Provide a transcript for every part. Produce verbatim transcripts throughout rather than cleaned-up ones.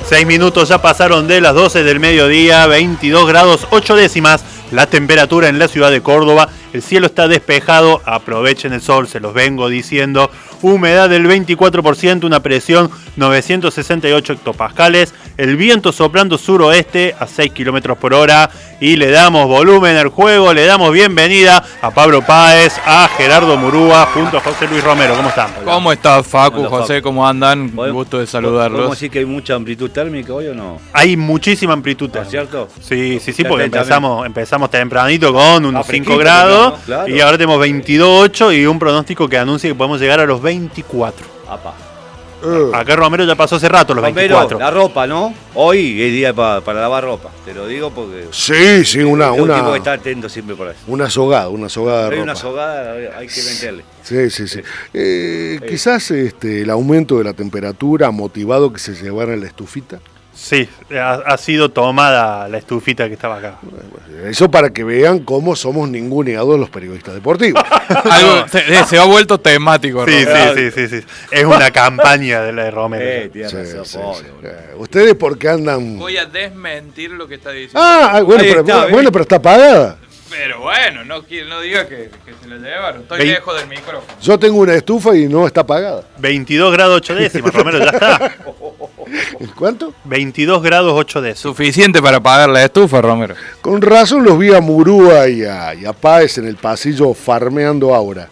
Seis minutos ya pasaron de las doce del mediodía, veintidós grados ocho décimas la temperatura en la ciudad de Córdoba. El cielo está despejado, aprovechen el sol, se los vengo diciendo. Humedad del veinticuatro por ciento, una presión novecientos sesenta y ocho hectopascales. El viento soplando suroeste a seis kilómetros por hora. Y le damos volumen al juego, le damos bienvenida a Pablo Páez, a Gerardo Murúa, junto a José Luis Romero. ¿Cómo están? ¿Cómo estás, Facu? Hola, José, Facu. ¿cómo andan? Un gusto de saludarlos. ¿Podemos decir que hay mucha amplitud térmica hoy o no? Hay muchísima amplitud ¿No es térmica. cierto? Sí, sí, sí, Ya porque está, empezamos, empezamos tempranito con unos Ah, cinco fresquito, grados, ¿no? Claro. y ahora tenemos veintidós punto ocho y un pronóstico que anuncia que podemos llegar a los veinticuatro. Apa. Eh, Acá Romero ya pasó hace rato los Romero, veinticuatro. la ropa, ¿no? Hoy es día pa- para lavar ropa. Te lo digo porque sí, sí, una, es un tipo que una, está atento siempre por eso. una sogada, una sogada de Hay ropa. una sogada, hay que meterle. Sí, sí, sí. Eh, quizás este, el aumento de la temperatura ha motivado que se llevara la estufita. Sí, ha, ha sido tomada la estufita que estaba acá. Eso para que vean cómo somos ninguneados los periodistas deportivos. Algo, se, se ha vuelto temático, Sí, Romero. sí, sí, sí, sí. Es una campaña de la de Romero. Eh, tienes Sí, razón, sí, pobre, sí. boludo. Eh, Ustedes porque andan... Voy a desmentir lo que está diciendo. Ah, ah, bueno, Ahí pero, está, bueno, ¿ves? pero está apagada. Pero bueno, no, qui- no diga que, que se lo llevaron. Estoy Vein- lejos del micrófono. Yo tengo una estufa y no está apagada. veintidós grados ocho décimas, Romero, ya está. ¿Cuánto? veintidós grados ocho décimas. Suficiente para pagar la estufa, Romero. Con razón los vi a Murúa y a, y a Páez en el pasillo farmeando aura.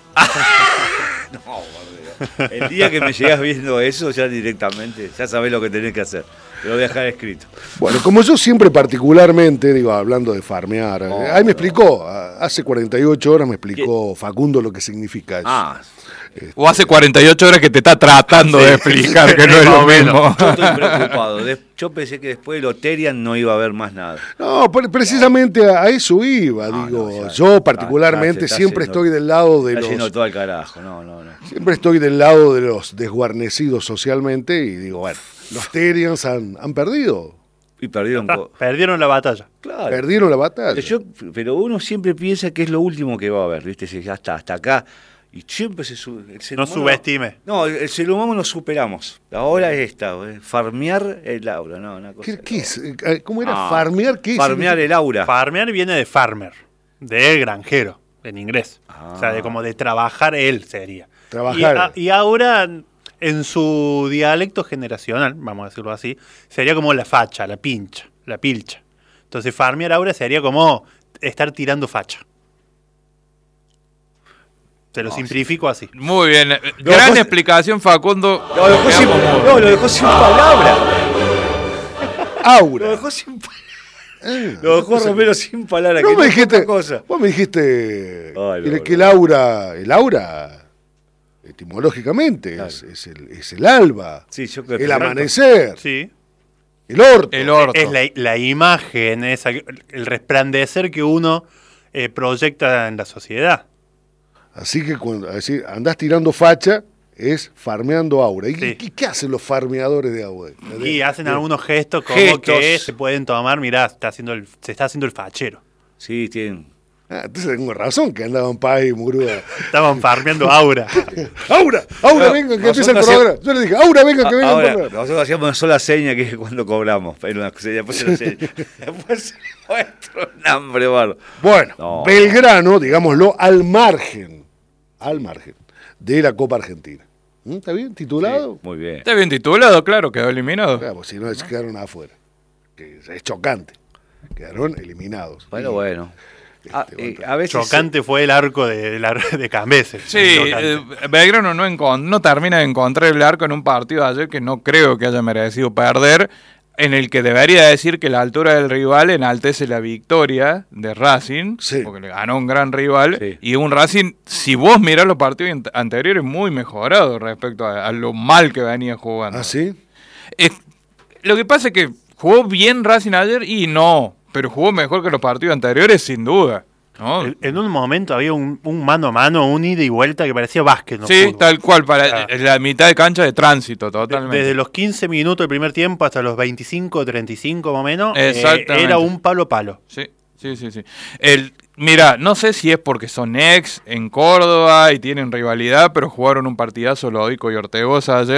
No, boludo. El día que me llegas viendo eso, ya directamente, ya sabés lo que tenés que hacer. Te lo voy a dejar escrito. Bueno, como yo siempre particularmente, digo, hablando de farmear, Oh, eh, ahí me explicó, a- hace cuarenta y ocho horas me explicó Facundo lo que significa eso. Ah, O hace cuarenta y ocho horas que te está tratando de explicar que no es Más lo o menos. mismo. yo estoy preocupado. De- Yo pensé que después de Loterian no iba a haber más nada. No, pre- precisamente a, a eso iba, No, digo, no, ya- yo particularmente está- está siempre yendo- estoy del lado de Está yendo los... todo al carajo. No, no, no. Siempre estoy del lado de los desguarnecidos socialmente y digo, bueno, los Terians han, han perdido, Y perdieron. Ah, co- perdieron la batalla. Claro. perdieron la batalla. Yo- pero uno siempre piensa que es lo último que va a haber, ¿viste? Si ya está hasta acá. Y siempre se sube. el ser No humano- subestime. No, el ser humano lo superamos. Ahora es esta, eh, farmear el aura, no, una cosa. ¿Qué, qué loca. es? Eh, ¿Cómo era? Ah, ¿Farmear qué? Farmear el aura. Farmear viene de farmer, de granjero, en inglés. O sea, de como de trabajar él sería. Trabajar. Y, a- y ahora, en su dialecto generacional, vamos a decirlo así, sería como la facha, la pincha, la pilcha. Entonces, farmear ahora sería como estar tirando facha. Te lo No, simplifico así. Muy bien. Gran pues- explicación, Facundo. Lo dejó sin, Veamos. no, lo dejó sin palabra. Lo Aura. dejó sin palabra. Lo dejó Romero sin palabra. No que me es dijiste, poca cosa. vos me dijiste Ay, que, no, que el no. aura, el aura, etimológicamente, Claro. es, es el, es el alba, Sí, yo creo que el sí. amanecer, Sí. el orto. El orto. Es la, la imagen, esa, el resplandecer que uno eh, proyecta en la sociedad. Así que cuando así, andás tirando facha, es farmeando aura. ¿Y Sí. qué, qué hacen los farmeadores de aura? Y hacen algunos gestos como Gestos. que se pueden tomar, mirá, está haciendo el, se está haciendo el fachero. Sí, tienen. Ah, entonces tengo razón que andaban Paz y Murúa. Estaban farmeando aura. ¡Aura! ¡Aura, No, venga, que empieza el nosotros programa! Yo le dije, ¡Aura, venga, que venga el Ahora, programa! nosotros hacíamos una sola seña que es cuando cobramos. Pero una seña, después se lo seña. Después se muestra un hambre, barro. Bueno, No. Belgrano, digámoslo, al margen, al margen de la Copa Argentina. ¿Mm? ¿Está bien? ¿Titulado? Sí, muy bien. Está bien titulado, claro, quedó eliminado. Claro, pues si no, se quedaron afuera. Que es chocante. Quedaron eliminados. Bueno, Y, bueno. A, Este, eh, bueno, a veces. Chocante fue el arco de, de, la- de Cambeses. Sí, Chocante. eh, Belgrano no, encon- no termina de encontrar el arco en un partido de ayer que no creo que haya merecido perder, en el que debería decir que la altura del rival enaltece la victoria de Racing, Sí. porque le ganó un gran rival, Sí. y un Racing, si vos mirás los partidos ant- anteriores, muy mejorado respecto a, a lo mal que venía jugando. ¿Ah, sí? Eh, lo que pasa es que jugó bien Racing ayer y no, pero jugó mejor que los partidos anteriores sin duda. ¿no? En- En un momento había un, un mano a mano, un ida y vuelta que parecía básquet. ¿no? Sí, Fútbol. tal cual, para Ah. eh, la mitad de cancha de tránsito, De- totalmente. Desde los quince minutos del primer tiempo hasta los veinticinco, treinta y cinco más o menos, eh, Exactamente. era un palo palo. Sí, sí, sí, sí. El, mira, no sé si es porque son ex en Córdoba y tienen rivalidad, pero jugaron un partidazo Lodico y Ortegoza ayer.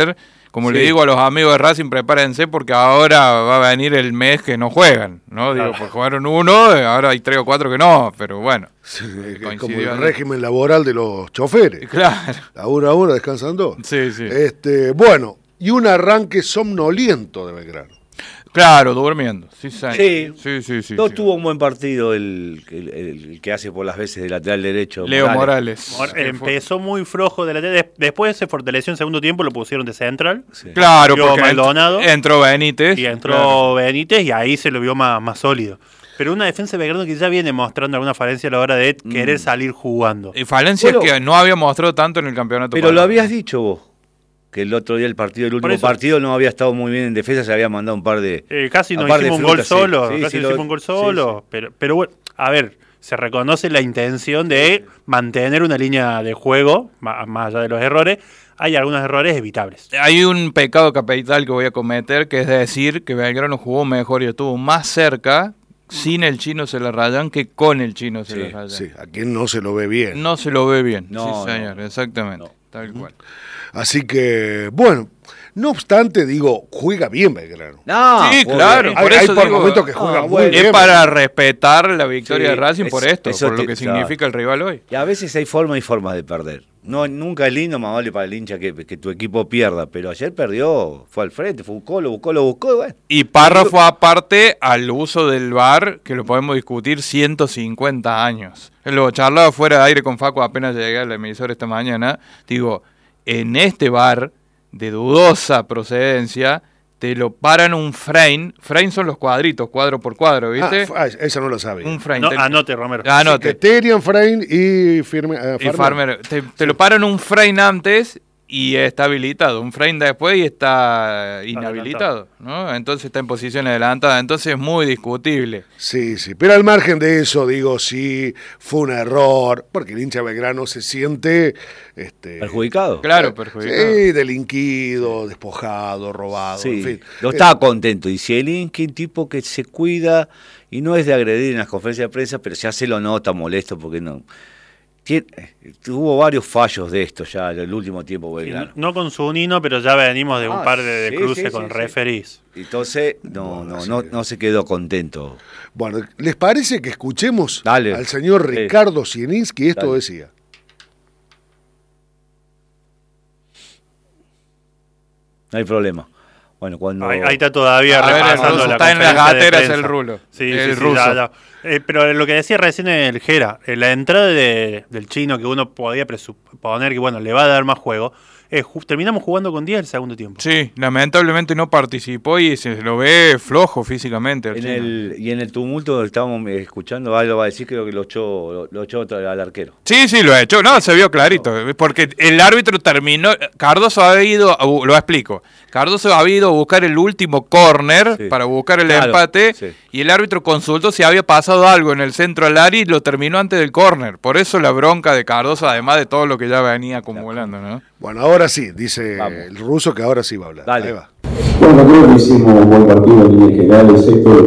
Como Sí. le digo a los amigos de Racing, prepárense porque ahora va a venir el mes que no juegan, ¿no? Digo, pues jugaron uno, ahora hay tres o cuatro que no, pero bueno. Sí, es como Coincidió el ahí. régimen laboral de los choferes. Claro. Labura uno, descansan dos. Sí, sí. Este, bueno, y un arranque somnoliento de Belgrano. Claro, durmiendo. Sí, señor. Sí. sí, sí. sí, No sí. tuvo un buen partido el, el- el- el que hace por las veces de lateral derecho. Leo Morales. Mor- Que fue- Empezó muy flojo de la des- después se fortaleció en segundo tiempo, lo pusieron de central. Sí. Claro, Vio porque Maldonado. ent- entró Benítez. Y entró claro. Benítez y ahí se lo vio más, más sólido. Pero una defensa de Belgrano que ya viene mostrando alguna falencia a la hora de querer salir jugando. Y falencias Bueno, que no había mostrado tanto en el campeonato. Pero lo pasado. habías dicho vos, que el otro día el partido, el Por último eso- partido no había estado muy bien en defensa, se había mandado un par de... Eh, casi nos aparte de hicimos un gol frutas, sí. solo, Sí, casi sí, nos lo- hicimos un gol sí, solo. sí. Pero, pero bueno, a ver, se reconoce la intención de mantener una línea de juego, ma- más allá de los errores. Hay algunos errores evitables. Hay un pecado capital que voy a cometer, que es decir que Belgrano jugó mejor y estuvo más cerca sin el Chino Celarrayán que con el Chino Sí, Celarrayán. Sí, a quien no se lo ve bien. No se lo ve bien. No, sí, señor, no, exactamente. no. Tal cual. Así que, bueno, no obstante, digo, juega bien Belgrano. No, Sí, joder. claro. Hay, por hay eso por digo, momentos que ah, juega muy bueno. bien. Es para respetar la victoria Sí, de Racing es- por esto, eso por lo te- que claro. significa el rival hoy. Y a veces hay formas y formas de perder. No, nunca es lindo, más vale para el hincha que, que tu equipo pierda. Pero ayer perdió, fue al frente, fue buscó, lo buscó, lo buscó y bueno. Y párrafo aparte al uso del V A R, que lo podemos discutir ciento cincuenta años. Lo charlaba fuera de aire con Facu apenas llegué al emisor esta mañana. Digo, en este V A R de dudosa procedencia, te lo paran un frame. Frame son los cuadritos, cuadro por cuadro, ¿viste? Ah, f- ah, esa no lo sabía. un frame. No, Te- anote, Romero. Ah, anote. Terian, Frain y Firme, eh, Y Farmer. Farmer, te, te lo paran un frame antes y está habilitado, un frame después y está inhabilitado, ¿no? Entonces está en posición adelantada, entonces es muy discutible. Sí, sí, pero al margen de eso, digo, sí, fue un error, porque el hincha Belgrano se siente... Este, Perjudicado. Claro, perjudicado. Sí, delinquido, despojado, robado, Sí, en fin. no Eh, estaba contento. Y si el Inqui, un tipo que se cuida y no es de agredir en las conferencias de prensa, pero ya se lo nota molesto porque no. Tiene, tuvo varios fallos de esto ya en el último tiempo Sí, Belgrano. no, no con Zunino, pero ya venimos de un Ah, par de, de sí, cruces sí, con sí, sí. referees. Entonces, no, Bueno, no, así no, que- no se quedó contento. Bueno, ¿les parece que escuchemos Dale. al señor Sí. Ricardo Zielinski? Esto Dale. decía. No hay problema. Bueno, cuando. Ahí, ahí está todavía A ver, el repasando ruso la está en las conferencia de gateras prensa. el rulo. Sí, El sí, sí, ruso. ya, ya. Eh, pero lo que decía recién el Jera, eh, la entrada de- del chino que uno podía presuponer que bueno le va a dar más juego, eh, ju- terminamos jugando con diez el segundo tiempo. Sí, lamentablemente no participó y se lo ve flojo físicamente. al En chino. el, y en el tumulto que estábamos escuchando, algo va a decir, creo que lo echó, lo, lo echó al arquero. Sí, sí, lo ha hecho. No, se vio clarito. Porque el árbitro terminó. Cardoso ha ido. Lo explico. Cardoso ha ido a buscar el último córner Sí. para buscar el Claro, empate. sí. Y el árbitro consultó si había pasado algo en el centro del área y lo terminó antes del córner. Por eso la bronca de Cardoso, además de todo lo que ya venía acumulando, ¿no? Bueno, ahora sí, dice Vamos. el ruso que ahora sí va a hablar. Dale. Ahí va. Bueno, creo que hicimos un buen partido en líneas generales, excepto